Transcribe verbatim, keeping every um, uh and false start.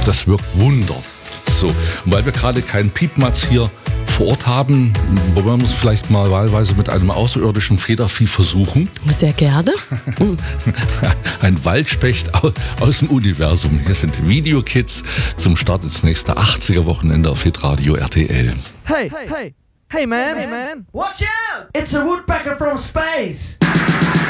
Das wirkt Wunder. So, und weil wir gerade keinen Piepmatz hier vor Ort haben, wollen wir es vielleicht mal wahlweise mit einem außerirdischen Federvieh versuchen. Sehr gerne. Ein Waldspecht aus dem Universum. Hier sind Videokids zum Start ins nächste achtziger-Wochenende auf Hitradio R T L. Hey, hey, hey man, hey man, watch out! It's a woodpecker from space!